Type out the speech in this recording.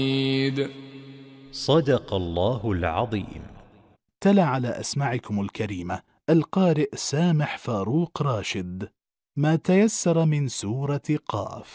صدق الله العظيم. تلا على أسماعكم الكريمة القارئ سامح فاروق راشد ما تيسر من سورة قاف.